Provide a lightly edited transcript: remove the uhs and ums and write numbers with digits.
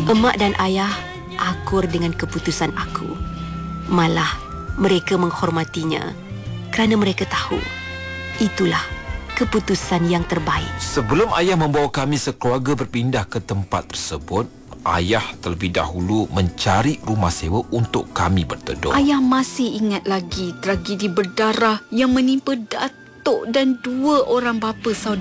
Emak dan ayah akur dengan keputusan aku. Malah mereka menghormatinya kerana mereka tahu itulah keputusan yang terbaik. Sebelum ayah membawa kami sekeluarga berpindah ke tempat tersebut, ayah terlebih dahulu mencari rumah sewa untuk kami berteduh. Ayah masih ingat lagi tragedi berdarah yang menimpa Datuk dan 2 orang bapa saudara